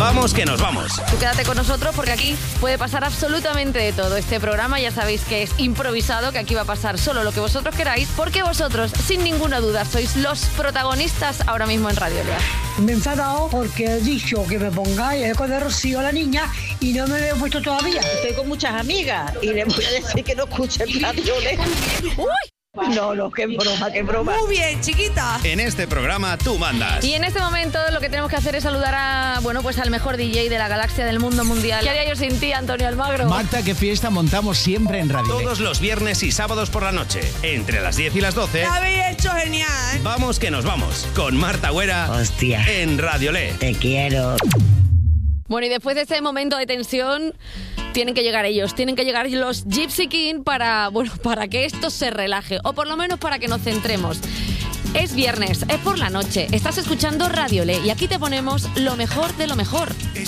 Vamos que nos vamos. Tú quédate con nosotros porque aquí puede pasar absolutamente de todo. Este programa ya sabéis que es improvisado, que aquí va a pasar solo lo que vosotros queráis, porque vosotros, sin ninguna duda, sois los protagonistas ahora mismo en Radio Lea. Me he enfadado porque he dicho que me pongáis el eco de Rocío a la niña y no me lo he puesto todavía. Estoy con muchas amigas y les voy a decir que no escuchen Radio Lea. ¡Uy! No, qué broma. Muy bien, chiquita. En este programa tú mandas. Y en este momento lo que tenemos que hacer es saludar a, pues al mejor DJ de la galaxia, del mundo mundial. ¿Qué haría yo sin ti, Antonio Almagro? Marta, qué fiesta montamos siempre en Radio Lea. Todos los viernes y sábados por la noche, entre las 10 y las 12. Lo habéis hecho genial. Vamos que nos vamos, con Marta Güera. Hostia. En Radio Lea. Te quiero. Bueno, y después de este momento de tensión, tienen que llegar ellos, tienen que llegar los Gypsy King para que esto se relaje, o por lo menos para que nos centremos. Es viernes, es por la noche, estás escuchando Radio Lea y aquí te ponemos lo mejor de lo mejor.